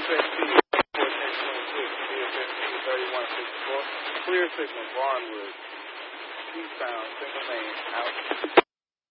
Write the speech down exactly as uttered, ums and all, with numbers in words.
S P fourteen twenty-six, D S S P thirty-one sixty-four. Clear signal, Barnwood. Eastbound, single main, out.